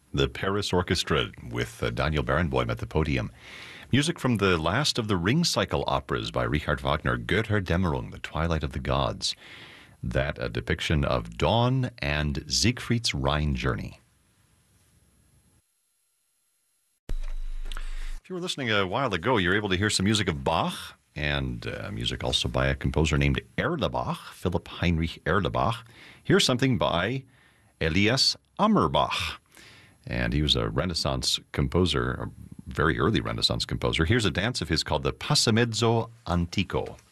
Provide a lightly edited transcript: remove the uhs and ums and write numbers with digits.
The Paris Orchestra with Daniel Barenboim at the podium. Music from the last of the Ring Cycle operas by Richard Wagner, Götterdämmerung, The Twilight of the Gods. That a depiction of Dawn and Siegfried's Rhine journey. If you were listening a while ago, you're able to hear some music of Bach and music also by a composer named Erlebach, Philipp Heinrich Erlebach. Here's something by Elias Ammerbach. And he was a Renaissance composer, a very early Renaissance composer. Here's a dance of his called the Passamezzo Antico.